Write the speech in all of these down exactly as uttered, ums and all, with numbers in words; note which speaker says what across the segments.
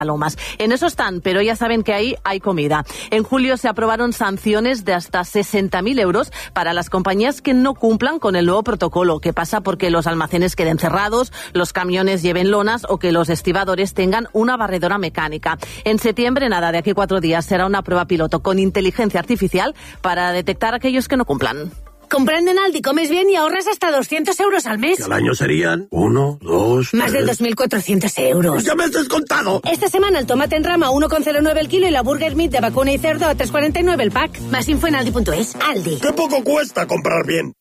Speaker 1: Palomas. En eso están, pero ya saben que ahí hay comida. En julio se aprobaron sanciones de hasta sesenta mil euros para las compañías que no cumplan con el nuevo protocolo, que pasa porque los almacenes queden cerrados, los camiones lleven lonas o que los estibadores tengan una barredora mecánica. En septiembre, nada, de aquí a cuatro días, será una prueba piloto con inteligencia artificial para detectar a aquellos que no cumplan.
Speaker 2: Comprando en Aldi comes bien y ahorras hasta doscientos euros al mes.
Speaker 3: ¿Y al año serían? Uno, dos,
Speaker 2: Más de dos mil cuatrocientos euros.
Speaker 3: ¡Ya me has descontado!
Speaker 2: Esta semana el tomate en rama uno coma cero nueve el kilo y la burger meat de vacuna y cerdo a tres coma cuarenta y nueve el pack. Más info en aldi punto es. Aldi.
Speaker 3: ¡Qué poco cuesta comprar bien!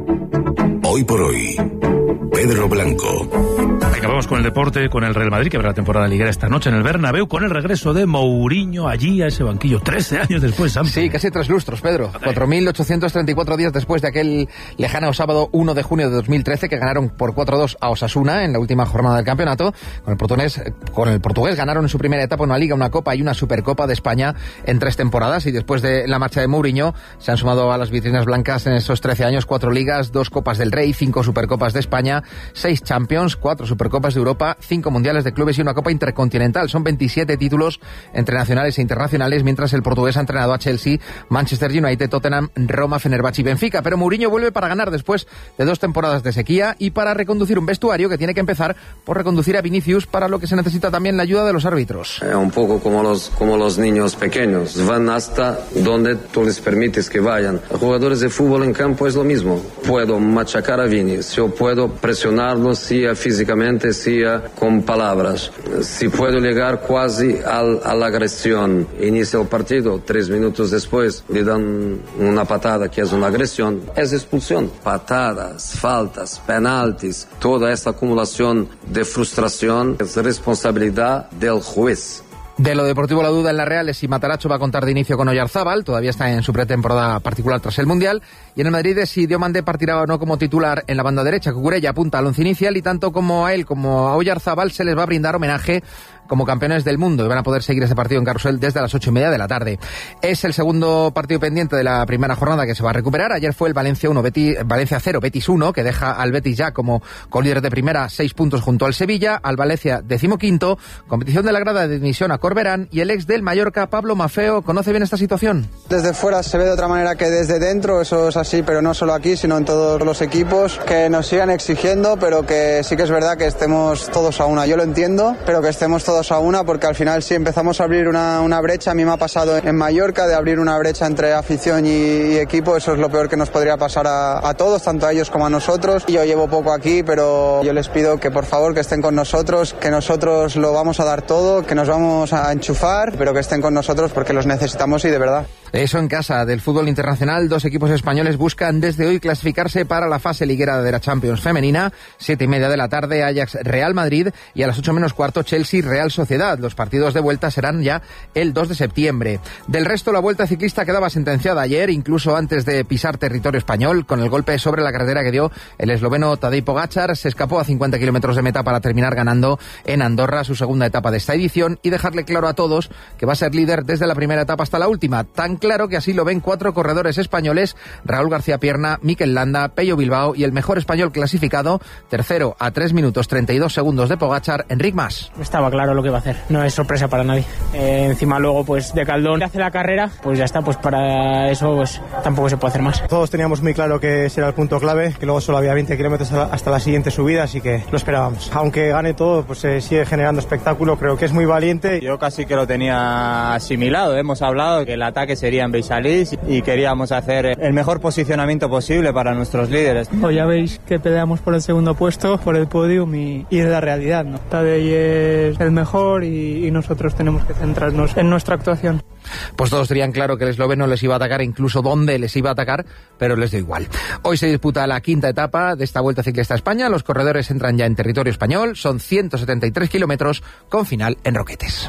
Speaker 4: Hoy por hoy, Pedro Blanco.
Speaker 5: Acabamos con el deporte, con el Real Madrid, que habrá la temporada liguera esta noche en el Bernabéu, con el regreso de Mourinho allí a ese banquillo, trece años después, Sam.
Speaker 6: Sí, casi tres lustros, Pedro. cuatro mil ochocientos treinta y cuatro días después de aquel lejano sábado uno de junio de dos mil trece, que ganaron por cuatro a dos a Osasuna en la última jornada del campeonato. Con el portugués, con el portugués ganaron en su primera etapa una Liga, una Copa y una Supercopa de España en tres temporadas, y después de la marcha de Mourinho se han sumado a las vitrinas blancas en esos trece años cuatro Ligas, dos Copas del Rey, cinco Supercopas de España, seis Champions, cuatro Supercopas de Europa, cinco Mundiales de Clubes y una Copa Intercontinental. Son veintisiete títulos entre nacionales e internacionales, mientras el portugués ha entrenado a Chelsea, Manchester United, Tottenham, Roma, Fenerbahce y Benfica. Pero Mourinho vuelve para ganar después de dos temporadas de sequía y para reconducir un vestuario que tiene que empezar por reconducir a Vinicius, para lo que se necesita también la ayuda de los árbitros.
Speaker 7: Es un poco como los, como los niños pequeños, van hasta donde tú les permites que vayan. Los jugadores de fútbol en campo es lo mismo. Puedo machacar a Vini, yo puedo presionarlo, sea físicamente, sea con palabras. Si puedo llegar casi al, a la agresión, inicia el partido, tres minutos después le dan una patada que es una agresión, es expulsión. Patadas, faltas, penaltis, toda esta acumulación de frustración es responsabilidad del juez.
Speaker 6: De lo deportivo, la duda en la Real es si Matarazzo va a contar de inicio con Oyarzábal, todavía está en su pretemporada particular tras el Mundial, y en el Madrid es si Diomande partirá o no como titular en la banda derecha. Cucurella apunta al once inicial y tanto como a él como a Oyarzábal se les va a brindar homenaje como campeones del mundo y van a poder seguir ese partido en Carrusel desde las ocho y media de la tarde. Es el segundo partido pendiente de la primera jornada que se va a recuperar. Ayer fue el Valencia uno, Betis, Valencia cero, Betis uno, que deja al Betis ya como colíder de primera, seis puntos junto al Sevilla, al Valencia decimoquinto, competición de la grada de dimisión a Corberán, y el ex del Mallorca, Pablo Maffeo, conoce bien esta situación.
Speaker 8: Desde fuera se ve de otra manera que desde dentro, eso es así, pero no solo aquí, sino en todos los equipos, que nos sigan exigiendo, pero que sí que es verdad que estemos todos a una. Yo lo entiendo, pero que estemos todos a una, porque al final sí empezamos a abrir una, una brecha. A mí me ha pasado en Mallorca de abrir una brecha entre afición y, y equipo. Eso es lo peor que nos podría pasar a, a todos, tanto a ellos como a nosotros. Yo llevo poco aquí, pero yo les pido que por favor que estén con nosotros, que nosotros lo vamos a dar todo, que nos vamos a enchufar, pero que estén con nosotros porque los necesitamos y de verdad.
Speaker 6: Eso en casa del fútbol internacional, dos equipos españoles buscan desde hoy clasificarse para la fase liguera de la Champions femenina. Siete y media de la tarde, Ajax Real Madrid, y a las ocho menos cuarto, Chelsea Real Sociedad. Los partidos de vuelta serán ya el dos de septiembre. Del resto, la Vuelta Ciclista quedaba sentenciada ayer, incluso antes de pisar territorio español, con el golpe sobre la carretera que dio el esloveno Tadej Pogačar. Se escapó a cincuenta kilómetros de meta para terminar ganando en Andorra su segunda etapa de esta edición y dejarle claro a todos que va a ser líder desde la primera etapa hasta la última. Tan claro que así lo ven cuatro corredores españoles: Raúl García Pierna, Mikel Landa, Pello Bilbao y el mejor español clasificado, tercero a tres minutos treinta y dos segundos de Pogačar, Enric Mas.
Speaker 9: Estaba claro lo que iba a hacer, no es sorpresa para nadie. Eh, encima luego pues de Caldón hace la carrera, pues ya está, pues para eso pues tampoco se puede hacer más.
Speaker 10: Todos teníamos muy claro que ese era el punto clave, que luego solo había veinte kilómetros hasta la siguiente subida, así que lo esperábamos. Aunque gane todo, pues se sigue generando espectáculo, creo que es muy valiente.
Speaker 11: Yo casi que lo tenía asimilado, hemos hablado que el ataque sería en Beisalís y queríamos hacer el mejor posicionamiento posible para nuestros líderes.
Speaker 9: Pues ya veis que peleamos por el segundo puesto, por el podium y, y es la realidad, ¿no? Tadej es el mejor y, y nosotros tenemos que centrarnos en nuestra actuación.
Speaker 6: Pues todos tenían claro que el esloveno les iba a atacar, incluso dónde les iba a atacar, pero les dio igual. Hoy se disputa la quinta etapa de esta Vuelta Ciclista a España. Los corredores entran ya en territorio español, son ciento setenta y tres kilómetros con final en Roquetes.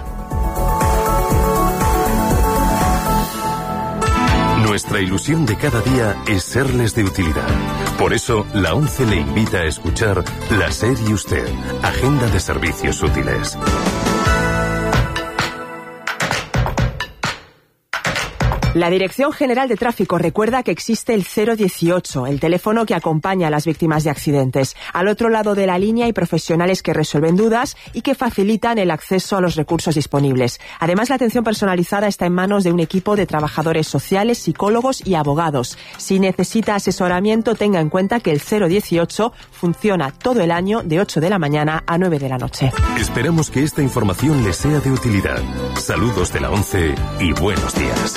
Speaker 4: Nuestra ilusión de cada día es serles de utilidad. Por eso, la ONCE le invita a escuchar La SER y Usted, Agenda de Servicios Útiles.
Speaker 12: La Dirección General de Tráfico recuerda que existe el cero dieciocho, el teléfono que acompaña a las víctimas de accidentes. Al otro lado de la línea hay profesionales que resuelven dudas y que facilitan el acceso a los recursos disponibles. Además, la atención personalizada está en manos de un equipo de trabajadores sociales, psicólogos y abogados. Si necesita asesoramiento, tenga en cuenta que el cero dieciocho funciona todo el año de ocho de la mañana a nueve de la noche.
Speaker 4: Esperamos que esta información les sea de utilidad. Saludos de la ONCE y buenos días.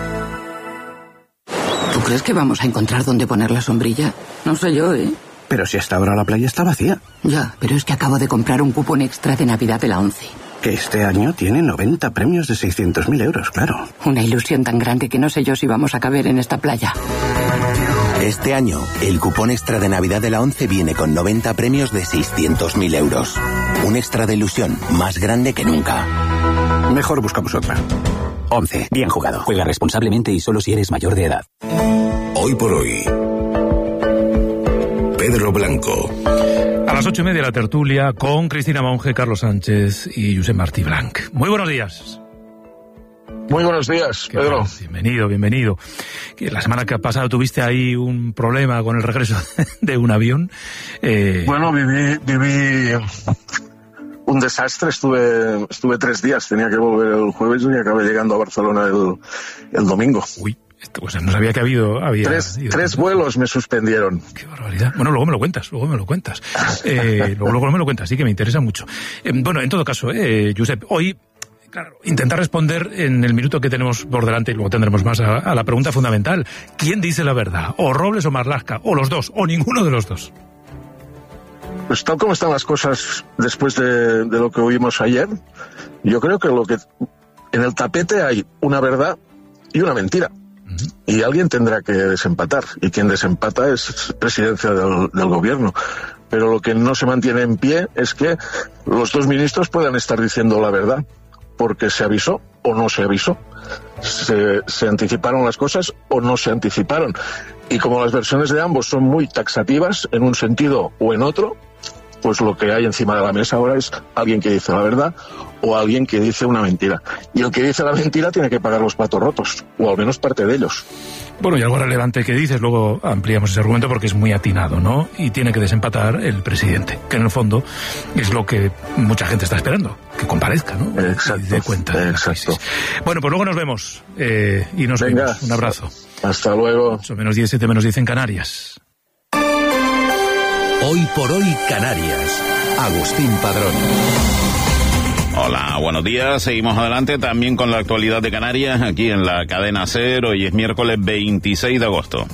Speaker 13: ¿Tú crees que vamos a encontrar dónde poner la sombrilla? No sé yo, ¿eh?
Speaker 14: Pero si hasta ahora la playa está vacía.
Speaker 13: Ya, pero es que acabo de comprar un cupón extra de Navidad de la ONCE.
Speaker 14: Que este año tiene noventa premios de seiscientos mil euros, claro.
Speaker 13: Una ilusión tan grande que no sé yo si vamos a caber en esta playa.
Speaker 15: Este año, el cupón extra de Navidad de la ONCE viene con noventa premios de seiscientos mil euros. Un extra de ilusión más grande que nunca.
Speaker 14: Mejor buscamos otra.
Speaker 16: ONCE. Bien jugado. Juega responsablemente y solo si eres mayor de edad.
Speaker 17: Hoy por hoy. Pedro Blanco.
Speaker 5: A las ocho y media la tertulia con Cristina Monge, Carlos Sánchez y Josep Martí Blanc. Muy buenos días.
Speaker 18: Muy buenos días,
Speaker 5: Qué
Speaker 18: Pedro.
Speaker 5: Bueno, bienvenido, bienvenido. La semana que ha pasado tuviste ahí un problema con el regreso de un avión. Eh...
Speaker 18: Bueno, viví, viví un desastre. Estuve, estuve tres días. Tenía que volver el jueves y acabé llegando a Barcelona el, el domingo.
Speaker 5: Uy. Pues no sabía que ha habido... Había
Speaker 18: tres tres vuelos me suspendieron.
Speaker 5: Qué barbaridad. Bueno, luego me lo cuentas, luego me lo cuentas. Eh, luego, luego me lo cuentas, sí que me interesa mucho. Eh, bueno, en todo caso, eh, Josep, hoy, claro, intentar responder en el minuto que tenemos por delante, y luego tendremos más, a, a la pregunta fundamental. ¿Quién dice la verdad? ¿O Robles o Marlaska? ¿O los dos? ¿O ninguno de los dos?
Speaker 18: Pues tal como están las cosas después de, de lo que oímos ayer, yo creo que lo que en el tapete hay una verdad y una mentira. Y alguien tendrá que desempatar, y quien desempata es presidencia del, del gobierno. Pero lo que no se mantiene en pie es que los dos ministros puedan estar diciendo la verdad, porque se avisó o no se avisó, se, se anticiparon las cosas o no se anticiparon. Y como las versiones de ambos son muy taxativas en un sentido o en otro, pues lo que hay encima de la mesa ahora es alguien que dice la verdad o alguien que dice una mentira. Y el que dice la mentira tiene que pagar los platos rotos, o al menos parte de ellos.
Speaker 5: Bueno, y algo relevante que dices, luego ampliamos ese argumento porque es muy atinado, ¿no? Y tiene que desempatar el presidente, que en el fondo es lo que mucha gente está esperando, que comparezca, ¿no?
Speaker 18: Exacto,
Speaker 5: y dé cuenta.
Speaker 18: Exacto.
Speaker 5: Bueno, pues luego nos vemos, eh, y nos
Speaker 18: Venga,
Speaker 5: vemos. Un abrazo.
Speaker 18: Hasta luego.
Speaker 5: ocho menos diez, siete menos diez en Canarias.
Speaker 4: Hoy por hoy Canarias. Agustín Padrón.
Speaker 19: Hola, buenos días. Seguimos adelante también con la actualidad de Canarias aquí en la cadena SER. Hoy es miércoles veintiséis de agosto.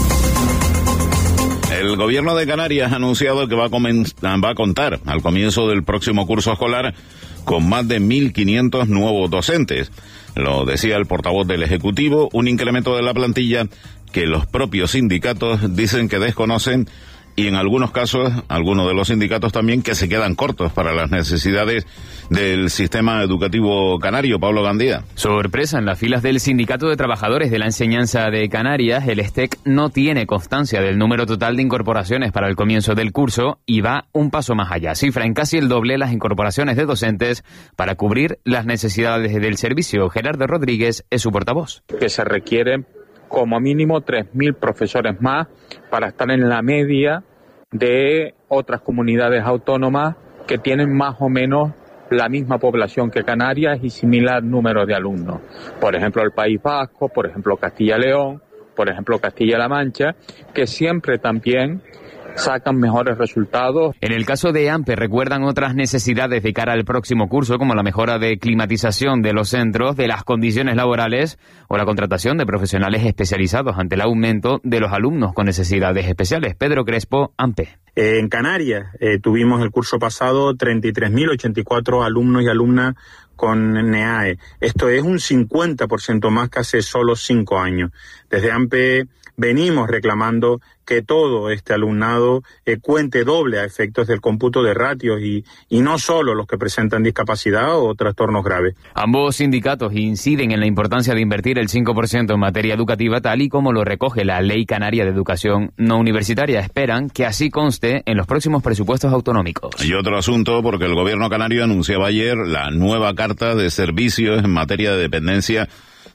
Speaker 19: El gobierno de Canarias ha anunciado que va a, va a contar al comienzo del próximo curso escolar con más de mil quinientos nuevos docentes. Lo decía el portavoz del Ejecutivo, un incremento de la plantilla que los propios sindicatos dicen que desconocen, y en algunos casos, algunos de los sindicatos también, que se quedan cortos para las necesidades del sistema educativo canario. Pablo Gandía.
Speaker 20: Sorpresa en las filas del Sindicato de Trabajadores de la Enseñanza de Canarias. El S T E C no tiene constancia del número total de incorporaciones para el comienzo del curso y va un paso más allá. Cifra en casi el doble las incorporaciones de docentes para cubrir las necesidades del servicio. Gerardo Rodríguez es su portavoz.
Speaker 21: Que se requieren como mínimo tres mil profesores más para estar en la media de otras comunidades autónomas que tienen más o menos la misma población que Canarias y similar número de alumnos. Por ejemplo, el País Vasco, por ejemplo, Castilla y León, por ejemplo, Castilla-La Mancha, que siempre también sacan mejores resultados.
Speaker 20: En el caso de AMPE recuerdan otras necesidades de cara al próximo curso, como la mejora de climatización de los centros, de las condiciones laborales o la contratación de profesionales especializados ante el aumento de los alumnos con necesidades especiales. Pedro Crespo, AMPE.
Speaker 22: Eh, en Canarias eh, tuvimos el curso pasado treinta y tres mil ochenta y cuatro alumnos y alumnas con NEAE. Esto es un cincuenta por ciento más que hace solo cinco años. Desde AMPE venimos reclamando que todo este alumnado eh, cuente doble a efectos del cómputo de ratios y, y no solo los que presentan discapacidad o trastornos graves.
Speaker 20: Ambos sindicatos inciden en la importancia de invertir el cinco por ciento en materia educativa, tal y como lo recoge la Ley Canaria de Educación No Universitaria. Esperan que así conste en los próximos presupuestos autonómicos.
Speaker 19: Y otro asunto, porque el gobierno canario anunciaba ayer la nueva carta de servicios en materia de dependencia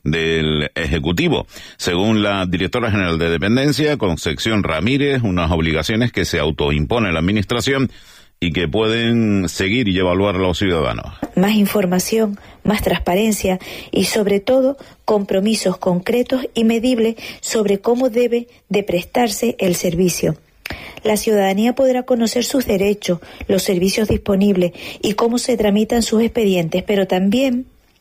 Speaker 19: del Ejecutivo. Según la directora general de Dependencia, Concepción Ramírez, unas obligaciones que se autoimpone la Administración y que pueden seguir y evaluar a los ciudadanos.
Speaker 1: Más información, más transparencia y, sobre todo, compromisos concretos y medibles sobre cómo debe de prestarse el servicio. La ciudadanía podrá conocer sus derechos, los servicios disponibles y cómo se tramitan sus expedientes, pero también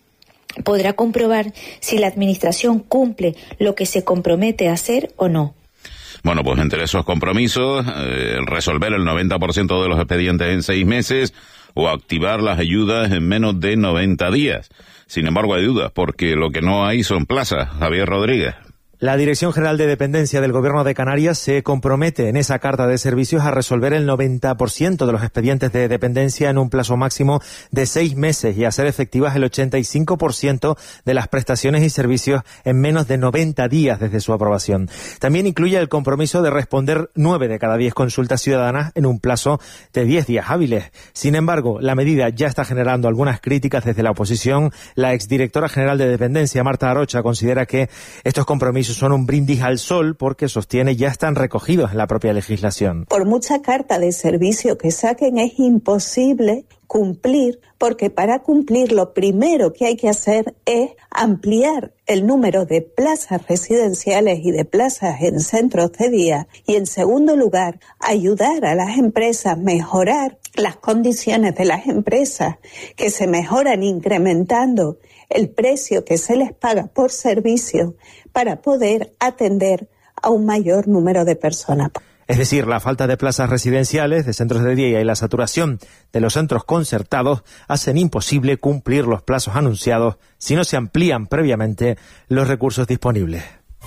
Speaker 1: podrá comprobar si la Administración cumple lo que se compromete a hacer o no.
Speaker 19: Bueno, pues entre esos compromisos, eh, resolver el noventa por ciento de los expedientes en seis meses o activar las ayudas en menos de noventa días. Sin embargo, hay dudas, porque lo que no hay son plazas. Javier Rodríguez.
Speaker 2: La Dirección General de Dependencia del Gobierno de Canarias se compromete en esa carta de servicios a resolver el noventa por ciento de los expedientes de dependencia en un plazo máximo de seis meses y a hacer efectivas el ochenta y cinco por ciento de las prestaciones y servicios en menos de noventa días desde su aprobación. También incluye el compromiso de responder nueve de cada diez consultas ciudadanas en un plazo de diez días hábiles. Sin embargo, la medida ya está generando algunas críticas desde la oposición. La exdirectora general de Dependencia, Marta Arocha, considera que estos compromisos son un brindis al sol porque, sostiene, ya están recogidos en la propia legislación.
Speaker 23: Por mucha carta de servicio que saquen es imposible cumplir, porque para cumplir lo primero que hay que hacer es ampliar el número de plazas residenciales y de plazas en centros de día y, en segundo lugar, ayudar a las empresas a mejorar las condiciones de las empresas, que se mejoran incrementando el precio que se les paga por servicio para poder atender a un mayor número de personas.
Speaker 2: Es decir, la falta de plazas residenciales, de centros de día y la saturación de los centros concertados hacen imposible cumplir los plazos anunciados si no se amplían previamente los recursos disponibles.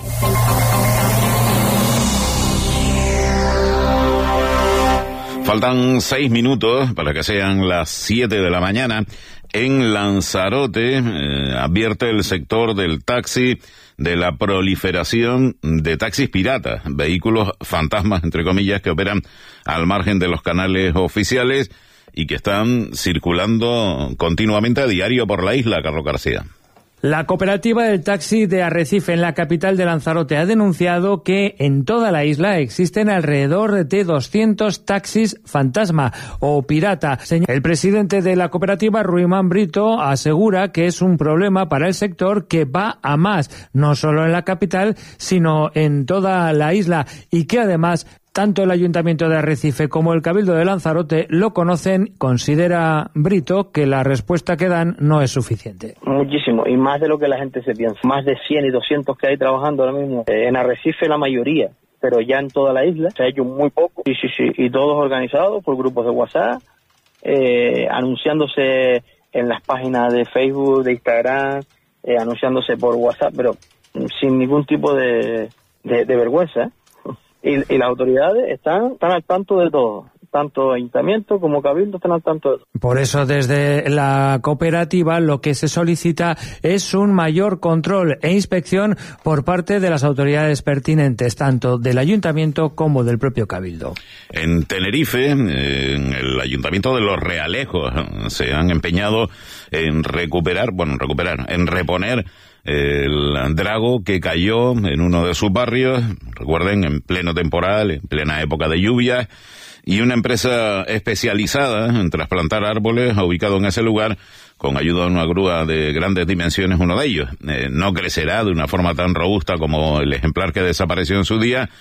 Speaker 19: Faltan seis minutos para que sean las siete de la mañana. En Lanzarote eh, advierte el sector del taxi de la proliferación de taxis piratas, vehículos fantasmas, entre comillas, que operan al margen de los canales oficiales y que están circulando continuamente a diario por la isla, Carlos García.
Speaker 24: La cooperativa del taxi de Arrecife, en la capital de Lanzarote, ha denunciado que en toda la isla existen alrededor de doscientos taxis fantasma o pirata. El presidente de la cooperativa, Ruimán Brito, asegura que es un problema para el sector que va a más, no solo en la capital, sino en toda la isla, y que además tanto el Ayuntamiento de Arrecife como el Cabildo de Lanzarote lo conocen. Considera Brito que la respuesta que dan no es suficiente.
Speaker 25: Muchísimo, y más de lo que la gente se piensa. Más de cien y doscientos que hay trabajando ahora mismo. Eh, en Arrecife la mayoría, pero ya en toda la isla se ha hecho muy poco. Sí, sí, sí, y todos organizados por grupos de WhatsApp, eh, anunciándose en las páginas de Facebook, de Instagram, eh, anunciándose por WhatsApp, pero sin ningún tipo de, de, de vergüenza. Y, y las autoridades están, están al tanto de todo. Tanto ayuntamiento como cabildo están al tanto de todo.
Speaker 24: Por eso, desde la cooperativa, lo que se solicita es un mayor control e inspección por parte de las autoridades pertinentes, tanto del ayuntamiento como del propio cabildo.
Speaker 19: En Tenerife, en el ayuntamiento de Los Realejos, se han empeñado en recuperar, bueno, en recuperar, en reponer el drago que cayó en uno de sus barrios, recuerden, en pleno temporal, en plena época de lluvia, y una empresa especializada en trasplantar árboles ha ubicado en ese lugar, con ayuda de una grúa de grandes dimensiones, uno de ellos. Eh, no crecerá de una forma tan robusta como el ejemplar que desapareció en su día,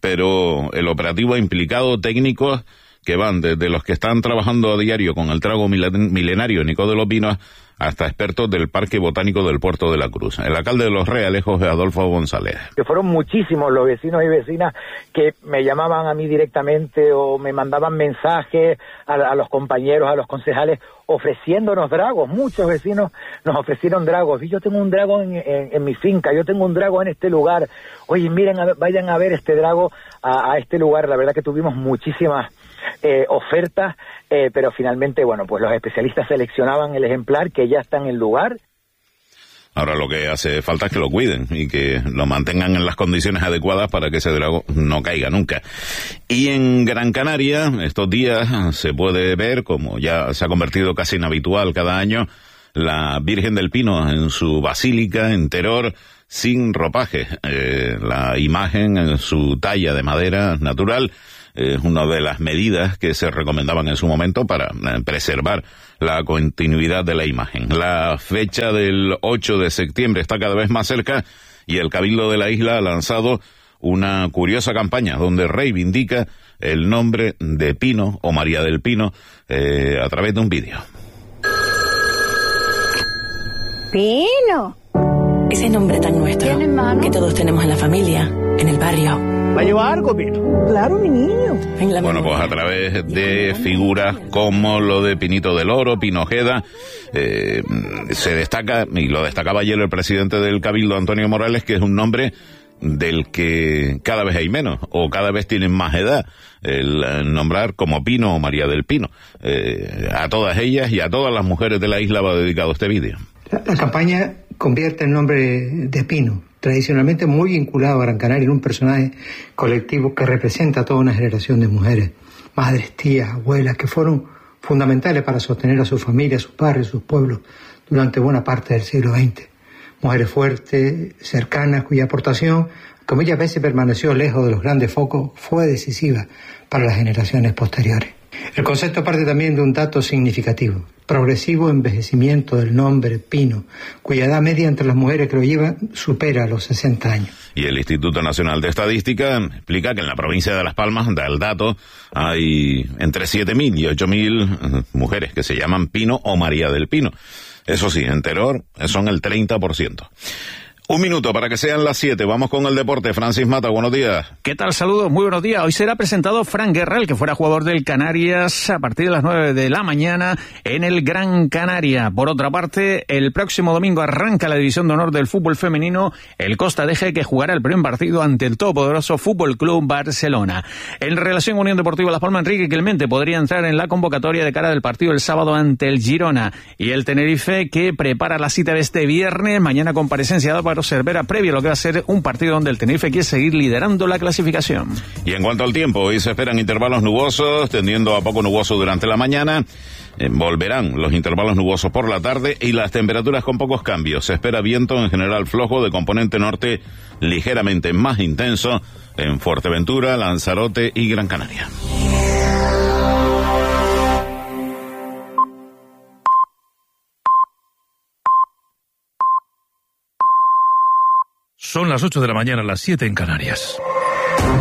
Speaker 19: pero el operativo ha implicado técnicos que van desde los que están trabajando a diario con el trago milenario Nico de los Pinos hasta expertos del Parque Botánico del Puerto de la Cruz. El alcalde de Los Realejos es Adolfo González.
Speaker 26: Que fueron muchísimos los vecinos y vecinas que me llamaban a mí directamente o me mandaban mensajes a, a los compañeros, a los concejales, ofreciéndonos dragos. Muchos vecinos nos ofrecieron dragos. Y yo tengo un drago en, en, en mi finca, yo tengo un drago en este lugar. Oye, miren, a, vayan a ver este drago a, a este lugar. La verdad que tuvimos muchísimas eh, ofertas, eh, pero finalmente, bueno, pues los especialistas seleccionaban el ejemplar que ya está en el lugar.
Speaker 19: Ahora lo que hace falta es que lo cuiden y que lo mantengan en las condiciones adecuadas para que ese drago no caiga nunca. Y en Gran Canaria, estos días se puede ver, como ya se ha convertido casi en habitual cada año, la Virgen del Pino en su basílica en Teror, sin ropaje. Eh, la imagen en su talla de madera natural es una de las medidas que se recomendaban en su momento para eh, preservar la continuidad de la imagen. La fecha del ocho de septiembre está cada vez más cerca y el Cabildo de la isla ha lanzado una curiosa campaña donde reivindica el nombre de Pino o María del Pino eh, a través de un vídeo.
Speaker 3: Pino.
Speaker 7: Ese nombre tan nuestro que todos tenemos en la familia, en el barrio.
Speaker 3: ¿Va a llevar algo, Pino? Claro, mi niño.
Speaker 19: Bueno, pues a través de figuras como lo de Pinito del Oro, Pino Ojeda, eh, se destaca, y lo destacaba ayer el presidente del Cabildo, Antonio Morales, que es un nombre del que cada vez hay menos, o cada vez tienen más edad, el nombrar como Pino o María del Pino. Eh, a todas ellas y a todas las mujeres de la isla va dedicado este vídeo.
Speaker 8: La, la campaña convierte el nombre de Pino, tradicionalmente muy vinculado a Gran Canaria, en un personaje colectivo que representa a toda una generación de mujeres, madres, tías, abuelas, que fueron fundamentales para sostener a su familia, a sus barrios, sus pueblos, durante buena parte del siglo veinte. Mujeres fuertes, cercanas, cuya aportación, que muchas veces permaneció lejos de los grandes focos, fue decisiva para las generaciones posteriores. El concepto parte también de un dato significativo: progresivo envejecimiento del nombre Pino, cuya edad media entre las mujeres que lo llevan supera los sesenta años.
Speaker 19: Y el Instituto Nacional de Estadística explica que en la provincia de Las Palmas, da el dato, hay entre siete mil y ocho mil mujeres que se llaman Pino o María del Pino. Eso sí, en Teror son el treinta por ciento. Un minuto para que sean las siete. Vamos con el deporte. Francis Mata, buenos días.
Speaker 9: ¿Qué tal? Saludos, muy buenos días. Hoy será presentado Fran Guerra, el que fuera jugador del Canarias, a partir de las nueve de la mañana en el Gran Canaria. Por otra parte, el próximo domingo arranca la División de Honor del fútbol femenino, el Costa Deje, que jugará el primer partido ante el todopoderoso Fútbol Club Barcelona. En relación Unión Deportiva Las Palmas, Enrique Clemente podría entrar en la convocatoria de cara del partido el sábado ante el Girona. Y el Tenerife, que prepara la cita de este viernes, mañana comparecencia de Álvaro Cervera, previo a lo que va a ser un partido donde el Tenerife quiere seguir liderando la clasificación.
Speaker 19: Y en cuanto al tiempo, hoy se esperan intervalos nubosos, tendiendo a poco nuboso durante la mañana. Eh, volverán los intervalos nubosos por la tarde y las temperaturas con pocos cambios. Se espera viento en general flojo de componente norte, ligeramente más intenso en Fuerteventura, Lanzarote y Gran Canaria.
Speaker 5: Son las ocho de la mañana, las siete en Canarias.